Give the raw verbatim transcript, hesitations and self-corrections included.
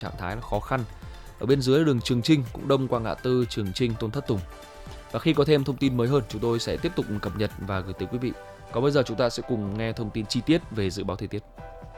trạng thái là khó khăn. Ở bên dưới là đường Trường Chinh cũng đông qua ngã tư Trường Chinh Tôn Thất Tùng. Và khi có thêm thông tin mới hơn, chúng tôi sẽ tiếp tục cập nhật và gửi tới quý vị. Còn bây giờ chúng ta sẽ cùng nghe thông tin chi tiết về dự báo thời tiết.